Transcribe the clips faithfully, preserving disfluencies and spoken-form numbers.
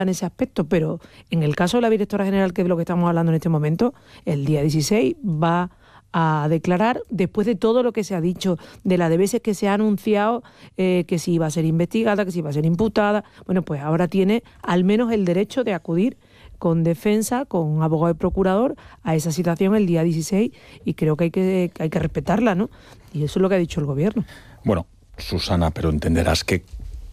en ese aspecto, pero en el caso de la directora general, que es de lo que estamos hablando en este momento, el día dieciséis va a declarar, después de todo lo que se ha dicho, de las de veces que se ha anunciado eh, que si iba a ser investigada, que si iba a ser imputada, bueno, pues ahora tiene al menos el derecho de acudir con defensa, con un abogado y procurador a esa situación el día dieciséis, y creo que hay que, hay que respetarla, ¿no? Y eso es lo que ha dicho el gobierno. Bueno, Susana, pero entenderás que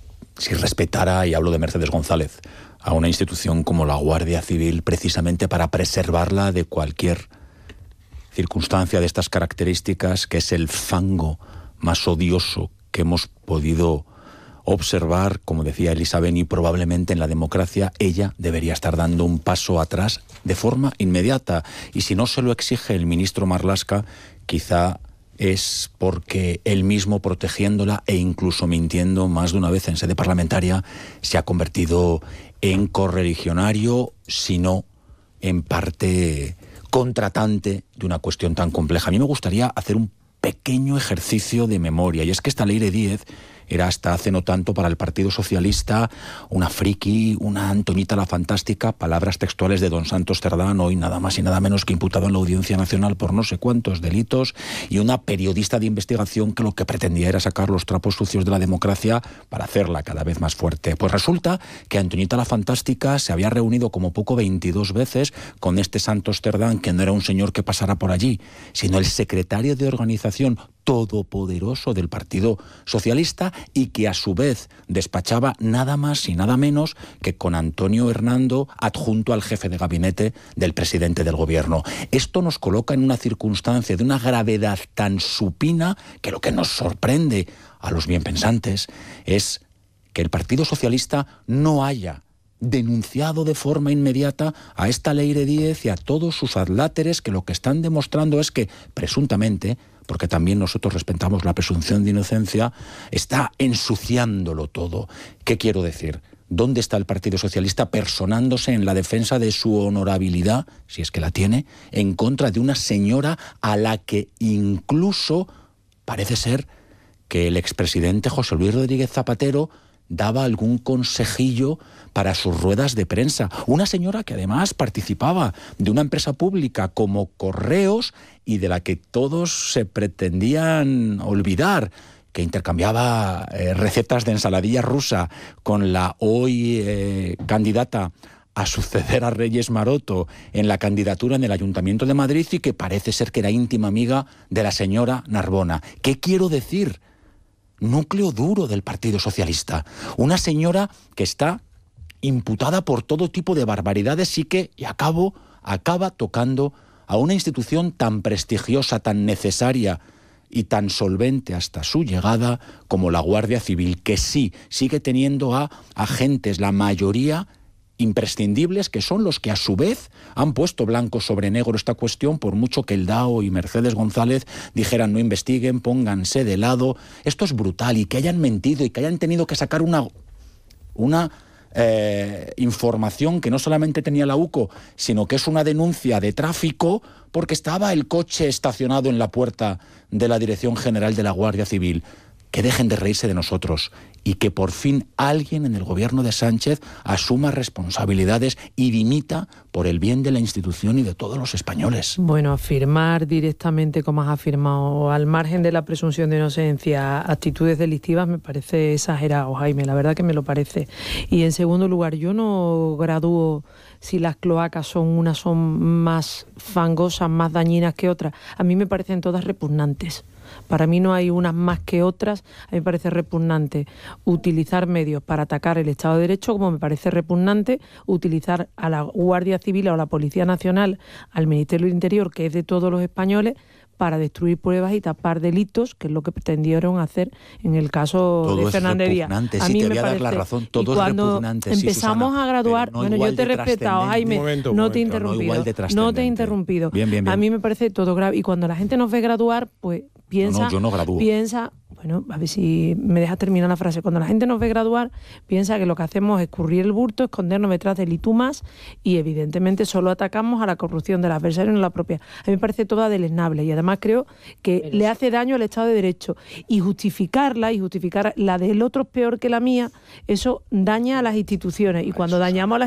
si respetara, y hablo de Mercedes González, a una institución como la Guardia Civil, precisamente para preservarla de cualquier circunstancia de estas características, que es el fango más odioso que hemos podido observar, como decía Elisa Beni, probablemente en la democracia, ella debería estar dando un paso atrás de forma inmediata. Y si no se lo exige el ministro Marlaska, quizá es porque él mismo, protegiéndola e incluso mintiendo más de una vez en sede parlamentaria, se ha convertido en correligionario, si no en parte contratante de una cuestión tan compleja. A mí me gustaría hacer un pequeño ejercicio de memoria, y es que esta ley de Díez era hasta hace no tanto para el Partido Socialista una friki, una Antoñita la Fantástica, palabras textuales de don Santos Cerdán, hoy nada más y nada menos que imputado en la Audiencia Nacional por no sé cuántos delitos, y una periodista de investigación que lo que pretendía era sacar los trapos sucios de la democracia para hacerla cada vez más fuerte. Pues resulta que Antoñita la Fantástica se había reunido como poco veintidós veces con este Santos Cerdán, que no era un señor que pasara por allí, sino el secretario de organización todopoderoso del Partido Socialista, y que a su vez despachaba nada más y nada menos que con Antonio Hernando, adjunto al jefe de gabinete del presidente del gobierno. Esto nos coloca en una circunstancia de una gravedad tan supina que lo que nos sorprende a los bienpensantes es que el Partido Socialista no haya denunciado de forma inmediata a esta ley de Díez y a todos sus adláteres, que lo que están demostrando es que, presuntamente, porque también nosotros respetamos la presunción de inocencia, está ensuciándolo todo. ¿Qué quiero decir? ¿Dónde está el Partido Socialista personándose en la defensa de su honorabilidad, si es que la tiene, en contra de una señora a la que incluso parece ser que el expresidente José Luis Rodríguez Zapatero daba algún consejillo para sus ruedas de prensa? Una señora que además participaba de una empresa pública como Correos, y de la que todos se pretendían olvidar, que intercambiaba eh, recetas de ensaladilla rusa con la hoy eh, candidata a suceder a Reyes Maroto en la candidatura en el Ayuntamiento de Madrid, y que parece ser que era íntima amiga de la señora Narbona. ¿Qué quiero decir? Núcleo duro del Partido Socialista. Una señora que está imputada por todo tipo de barbaridades y que, y acabo, acaba tocando a una institución tan prestigiosa, tan necesaria y tan solvente hasta su llegada como la Guardia Civil, que sí, sigue teniendo a agentes, la mayoría imprescindibles, que son los que a su vez han puesto blanco sobre negro esta cuestión, por mucho que el D A O y Mercedes González dijeran no investiguen, pónganse de lado. Esto es brutal, y que hayan mentido y que hayan tenido que sacar una, una eh, información que no solamente tenía la U C O, sino que es una denuncia de tráfico, porque estaba el coche estacionado en la puerta de la Dirección General de la Guardia Civil. Que dejen de reírse de nosotros y que por fin alguien en el gobierno de Sánchez asuma responsabilidades y dimita por el bien de la institución y de todos los españoles. Bueno, afirmar directamente, como has afirmado, al margen de la presunción de inocencia, actitudes delictivas, me parece exagerado, Jaime, la verdad que me lo parece. Y en segundo lugar, yo no gradúo si las cloacas son unas son más fangosas, más dañinas que otras. A mí me parecen todas repugnantes. Para mí no hay unas más que otras. A mí me parece repugnante utilizar medios para atacar el Estado de Derecho, como me parece repugnante utilizar a la Guardia Civil o a la Policía Nacional, al Ministerio del Interior, que es de todos los españoles, para destruir pruebas y tapar delitos, que es lo que pretendieron hacer en el caso todo de Fernández Díaz. A sí, mí te voy me a dar la razón, todo es repugnante. Empezamos sí, Susana, a graduar, no bueno, yo te he respetado, Jaime, momento, no momento, te he interrumpido, no, no te he interrumpido. Bien, bien, bien. A mí me parece todo grave, y cuando la gente nos ve graduar, pues piensa, no, no, yo no gradúo. piensa, Bueno, a ver si me dejas terminar la frase. Cuando la gente nos ve graduar, piensa que lo que hacemos es escurrir el bulto, escondernos detrás del y tú más, y evidentemente solo atacamos a la corrupción del adversario, no la propia. A mí me parece toda deleznable y además creo que Pero le sí. hace daño al Estado de Derecho. Y justificarla y justificar la del otro es peor que la mía, eso daña a las instituciones. Y cuando dañamos a las